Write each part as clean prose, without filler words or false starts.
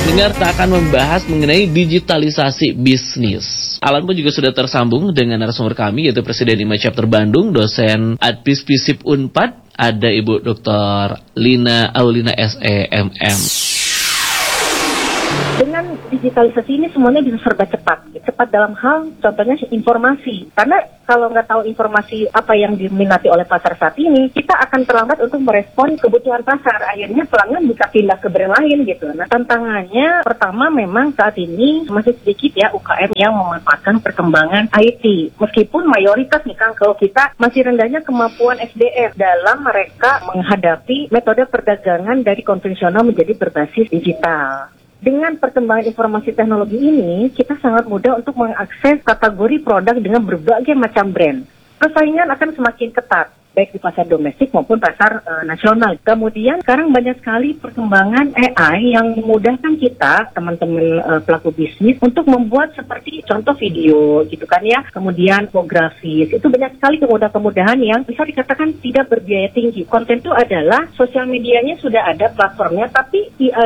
Pendengar, tak akan membahas mengenai digitalisasi bisnis. Alan pun juga sudah tersambung dengan narasumber kami, yaitu Presiden IMA Chapter Bandung, dosen Adpis Fisip Unpad, ada Ibu Dr. Lina Aulina SEMM. Dengan digitalisasi ini semuanya bisa serba cepat. Cepat dalam hal contohnya informasi. Karena kalau nggak tahu informasi apa yang diminati oleh pasar saat ini, kita akan terlambat untuk merespon kebutuhan pasar. Akhirnya pelanggan bisa pindah ke brand lain gitu. Nah, tantangannya pertama memang saat ini masih sedikit ya UKM yang memanfaatkan perkembangan IT. Meskipun mayoritas nih Kang, kalau kita masih rendahnya kemampuan SDM dalam mereka menghadapi metode perdagangan dari konvensional menjadi berbasis digital. Dengan perkembangan informasi teknologi ini, kita sangat mudah untuk mengakses kategori produk dengan berbagai macam brand. Persaingan akan semakin ketat, baik di pasar domestik maupun pasar nasional. Kemudian sekarang banyak sekali perkembangan AI yang memudahkan kita, teman-teman pelaku bisnis, untuk membuat seperti contoh video gitu kan ya. Kemudian infografis, itu banyak sekali kemudahan-kemudahan yang bisa dikatakan tidak berbiaya tinggi. Konten itu adalah sosial medianya sudah ada platformnya, tapi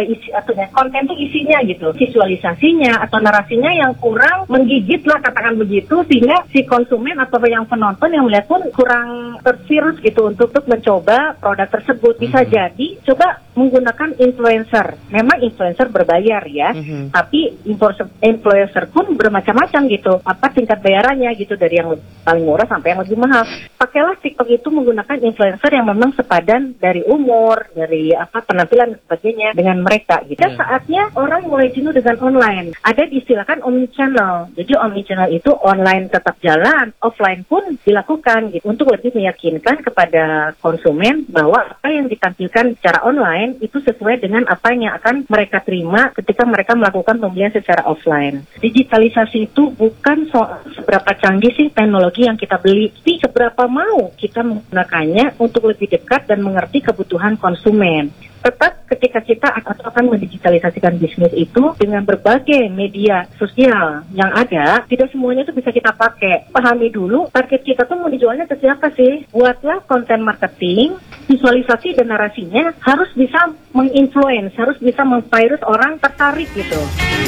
konten itu isinya gitu, visualisasinya atau narasinya yang kurang menggigit lah katakan begitu, sehingga si konsumen atau yang penonton yang melihat pun kurang tervirus gitu untuk mencoba produk tersebut. Bisa jadi coba menggunakan influencer. Memang influencer berbayar ya, tapi influencer pun bermacam-macam gitu. Apa tingkat bayarannya gitu, dari yang paling murah sampai yang lebih mahal. Pakailah TikTok itu menggunakan influencer yang memang sepadan dari umur, dari penampilan dan sebagainya dengan mereka gitu. Saatnya orang mulai jenuh dengan online. Ada diistilahkan omnichannel. Jadi omnichannel itu online tetap jalan, offline pun dilakukan gitu, untuk lebih meyakinkan kepada konsumen bahwa apa yang ditampilkan secara online itu sesuai dengan apa yang akan mereka terima ketika mereka melakukan pembelian secara offline. Digitalisasi itu bukan soal seberapa canggih sih teknologi yang kita beli, tapi seberapa mau kita menggunakannya untuk lebih dekat dan mengerti kebutuhan konsumen. Tetap ketika kita akan mendigitalisasikan bisnis itu dengan berbagai media sosial yang ada, tidak semuanya itu bisa kita pakai. Pahami dulu target kita tuh mau dijualnya ke siapa sih. Buatlah konten marketing, visualisasi dan narasinya harus bisa menginfluence, harus bisa memvirus orang tertarik gitu.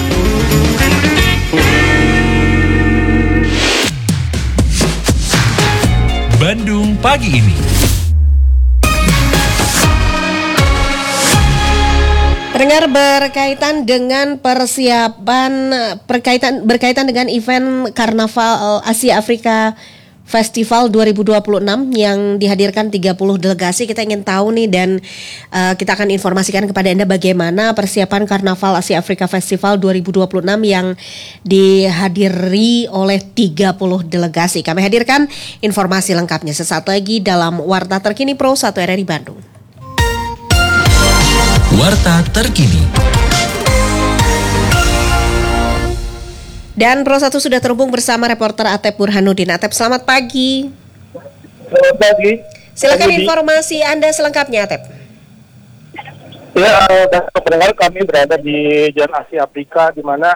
Bandung Pagi Ini. Pendengar, berkaitan dengan berkaitan dengan event Karnaval Asia Afrika Festival 2026 yang dihadirkan 30 delegasi, kita ingin tahu nih, dan kita akan informasikan kepada Anda bagaimana persiapan Karnaval Asia Afrika Festival 2026 yang dihadiri oleh 30 delegasi. Kami hadirkan informasi lengkapnya sesaat lagi dalam Warta Terkini Pro 1 RRI Bandung. Warta Terkini. Dan Pro 1 sudah terhubung bersama reporter Atep Burhanuddin. Atep, selamat pagi. Selamat pagi. Silakan informasi Anda selengkapnya, Atep. Ya, dan pendengar, kami berada di Jalan Asia Afrika, di mana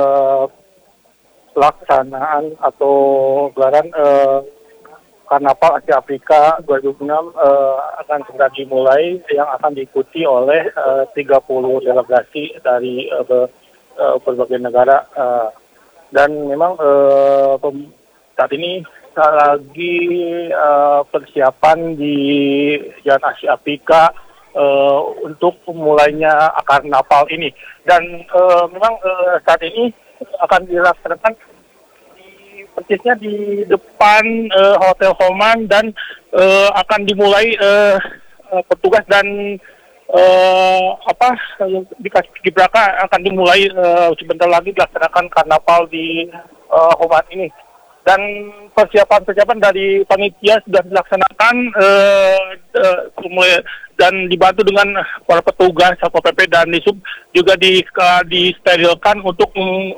pelaksanaan atau gelaran Karnaval Asia Afrika 2026 akan segera dimulai, yang akan diikuti oleh 30 delegasi dari berbagai negara. Dan memang saat ini lagi persiapan di Jalan Asia Afrika untuk mulainya Karnaval ini. Dan memang saat ini akan dilaksanakan persisnya di depan Hotel Homan, dan akan dimulai petugas dan di Paskibraka akan dimulai sebentar lagi dilaksanakan karnaval di Homan ini. Dan persiapan dari panitia sudah dilaksanakan dan dibantu dengan para petugas Satpol PP dan Disub, juga disterilkan untuk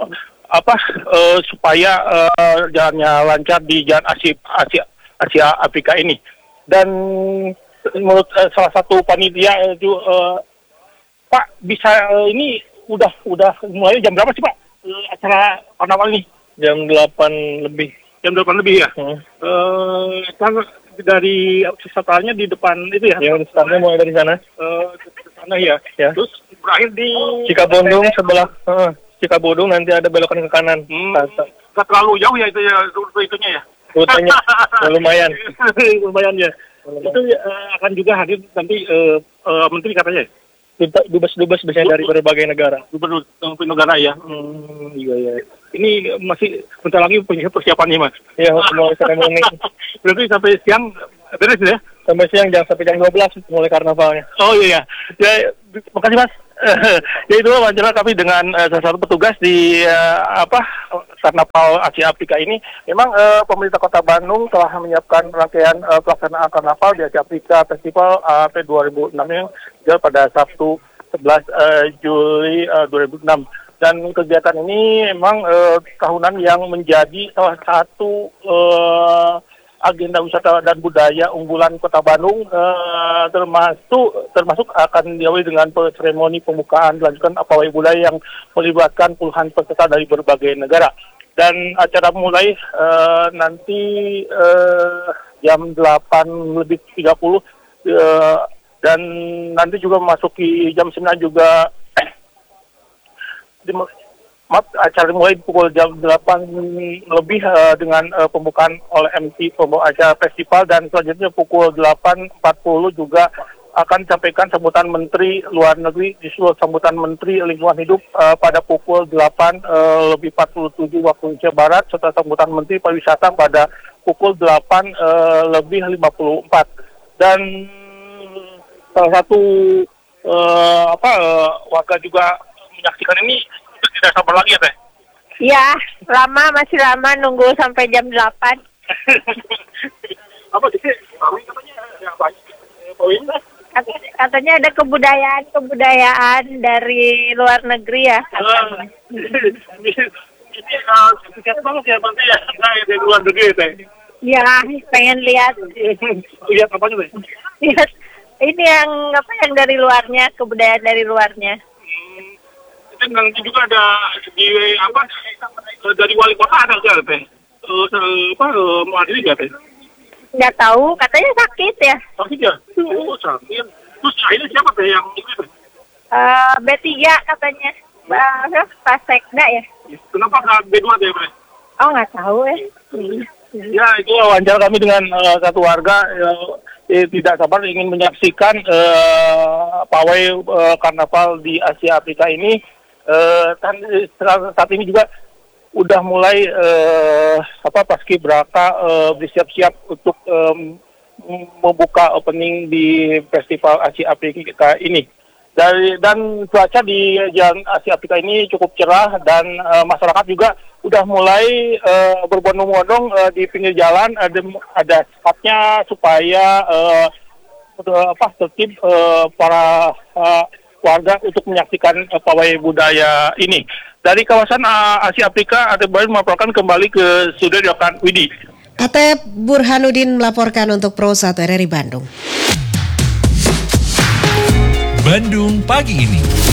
supaya jalannya lancar di Jalan Asia Afrika ini. Dan menurut salah satu panitia itu, Pak, bisa ini udah mulai jam berapa sih, Pak, acara karnaval ini? Jam 8 lebih. Jam 8 lebih ya? dari wisatanya di depan itu ya. Yang startnya mulai dari sana. Ke sana ya. Terus berakhir di Cikabondong sebelah Cikabondong, nanti ada belokan ke kanan. Nggak terlalu jauh ya itu ya itunya ya. Rutenya lumayan. Lumayan ya. Itu akan juga hadir nanti menteri katanya. Dubes-dubes biasanya dari berbagai negara. Dubes negara ya. Iya ya. Ini masih bentar lagi persiapannya Mas. Iya, mulai seremoni. Berarti sampai siang beres ya? Sampai siang, jangan sampai jam 12 mulai karnavalnya. Oh iya. Ya, makasih Mas. Ya itu wawancara kami dengan salah satu petugas di Karnaval Asia Afrika ini. Memang pemerintah Kota Bandung telah menyiapkan rangkaian pelaksanaan Karnaval di Asia Afrika Festival AAP 2006 yang pada Sabtu 11 Juli 2006. Dan kegiatan ini memang tahunan yang menjadi salah satu agenda wisata dan budaya unggulan Kota Bandung, termasuk akan diawali dengan seremoni pembukaan dilanjutkan pawai budaya yang melibatkan puluhan peserta dari berbagai negara. Dan acara mulai nanti jam 8:30 dan nanti juga memasuki jam 9 juga acara mulai pukul jam 8 lebih dengan pembukaan oleh MC pembawa acara festival, dan selanjutnya pukul 8.40 juga akan disampaikan sambutan Menteri Luar Negeri, disusul sambutan Menteri Lingkungan Hidup pada pukul 8.47 waktu Indonesia Barat, serta sambutan Menteri Pariwisata pada pukul 8.54. Dan salah satu warga juga menyaksikan ini tidak sabar lagi ya Teh? Ya, masih lama nunggu sampai jam 8. Apa sih? Katanya ada poin? Katanya ada kebudayaan dari luar negeri ya. Ini antusias banget ya Bang ya, dari luar negeri Teh. Ya, pengen lihat. Lihat apa Teh? Lihat ini yang dari luarnya, kebudayaan dari luarnya. Dan nanti juga ada dari wali kota ada nggak Teh? Mau hadir nggak Teh? Nggak tahu, katanya sakit ya. Sakit ya? Oh sakit. Terus ini siapa Teh yang itu? B3 katanya. Pak Sekda ya. Kenapa nggak B2 Teh? Oh nggak tahu ya. Ya, itu wawancara kami dengan satu warga tidak sabar ingin menyaksikan pawai karnaval di Asia Afrika ini. Saat ini juga udah mulai paskibraka bersiap-siap untuk membuka opening di Festival Asia Afrika ini. Dan cuaca di Jalan Asia Afrika ini cukup cerah, dan masyarakat juga udah mulai berbondong-bondong di pinggir jalan, ada spotnya supaya tertib para warga untuk menyaksikan pawai budaya ini. Dari kawasan Asia Afrika, Atep Burhanuddin melaporkan kembali ke studio rekan Widi. Atep Burhanuddin melaporkan untuk Pro 1 RRI Bandung. Bandung pagi ini.